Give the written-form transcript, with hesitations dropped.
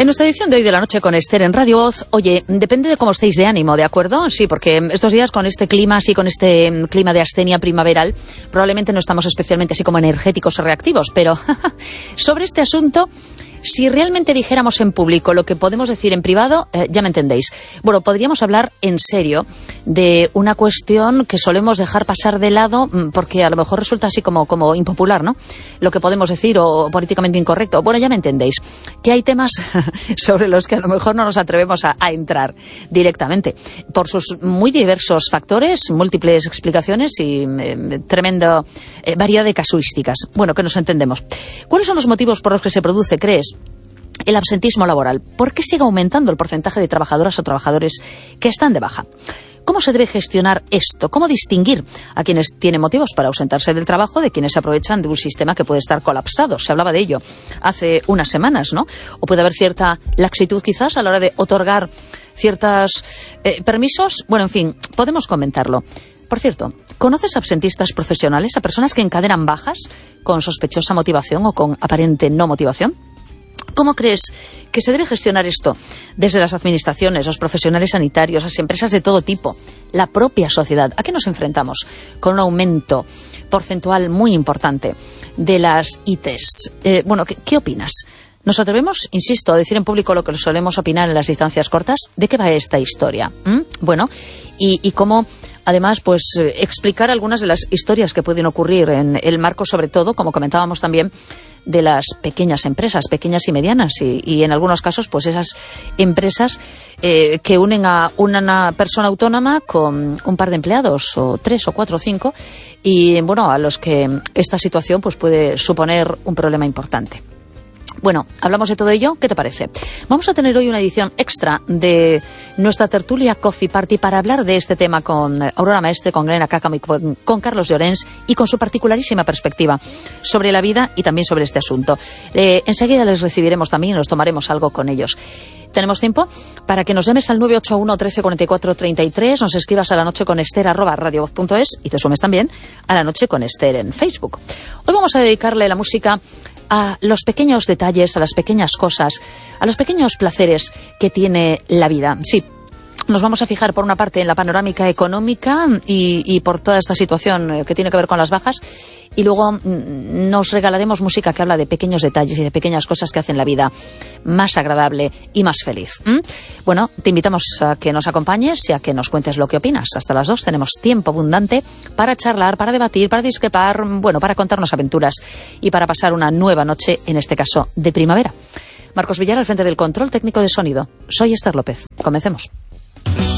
En nuestra edición de hoy de la noche con Esther en Radio Voz, oye, depende de cómo estéis de ánimo, ¿de acuerdo? Sí, porque estos días con este clima, así con este clima de astenia primaveral, probablemente no estamos especialmente así como energéticos o reactivos, pero sobre este asunto, si realmente dijéramos en público lo que podemos decir en privado, ya me entendéis. Bueno, podríamos hablar en serio de una cuestión que solemos dejar pasar de lado porque a lo mejor resulta así como impopular, ¿no? Lo que podemos decir o políticamente incorrecto. Bueno, ya me entendéis. Que hay temas sobre los que a lo mejor no nos atrevemos a entrar directamente por sus muy diversos factores, múltiples explicaciones y tremenda variedad de casuísticas. Bueno, que nos entendemos. ¿Cuáles son los motivos por los que se produce, crees, el absentismo laboral? ¿Por qué sigue aumentando el porcentaje de trabajadoras o trabajadores que están de baja? ¿Cómo se debe gestionar esto? ¿Cómo distinguir a quienes tienen motivos para ausentarse del trabajo de quienes se aprovechan de un sistema que puede estar colapsado? Se hablaba de ello hace unas semanas, ¿no? O puede haber cierta laxitud quizás a la hora de otorgar ciertos permisos. Bueno, en fin, podemos comentarlo. Por cierto, ¿conoces absentistas profesionales, a personas que encadenan bajas con sospechosa motivación o con aparente no motivación? ¿Cómo crees que se debe gestionar esto desde las administraciones, los profesionales sanitarios, las empresas de todo tipo, la propia sociedad? ¿A qué nos enfrentamos? Con un aumento porcentual muy importante de las ITs. Bueno, ¿qué opinas? ¿Nos atrevemos, insisto, a decir en público lo que solemos opinar en las distancias cortas? ¿De qué va esta historia? Bueno, y cómo, además, pues explicar algunas de las historias que pueden ocurrir en el marco, sobre todo, como comentábamos también, de las pequeñas empresas, pequeñas y medianas, y en algunos casos, pues esas empresas que unen a una persona autónoma con un par de empleados, o 3 o 4 o 5, y bueno, a los que esta situación pues puede suponer un problema importante. Bueno, hablamos de todo ello, ¿qué te parece? Vamos a tener hoy una edición extra de nuestra tertulia Coffee Party para hablar de este tema con Aurora Maestre, con Glena Cácamo y con Carlos Llorens, y con su particularísima perspectiva sobre la vida y también sobre este asunto. Enseguida les recibiremos también y nos tomaremos algo con ellos. Tenemos tiempo para que nos llames al 981 13 44 33, nos escribas a la noche con Esther @radiovoz.es y te sumes también a la noche con Esther en Facebook. Hoy vamos a dedicarle la música a los pequeños detalles, a las pequeñas cosas, a los pequeños placeres que tiene la vida. Sí, nos vamos a fijar por una parte en la panorámica económica y por toda esta situación que tiene que ver con las bajas, y luego nos regalaremos música que habla de pequeños detalles y de pequeñas cosas que hacen la vida más agradable y más feliz. Bueno, te invitamos a que nos acompañes y a que nos cuentes lo que opinas. Hasta las 2 tenemos tiempo abundante para charlar, para debatir, para discrepar, bueno, para contarnos aventuras y para pasar una nueva noche, en este caso de primavera. Marcos Villar al frente del control técnico de sonido. Soy Esther López. Comencemos.